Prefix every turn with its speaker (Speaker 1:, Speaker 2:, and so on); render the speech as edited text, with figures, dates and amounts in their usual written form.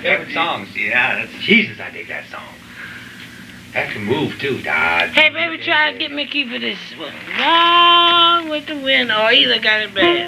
Speaker 1: favorite songs.
Speaker 2: Yeah, that's
Speaker 1: Jesus, I dig that song. That can move too, Dad.
Speaker 3: Hey, baby, try to get Mickey for this one. Gone with the wind, or either got it bad.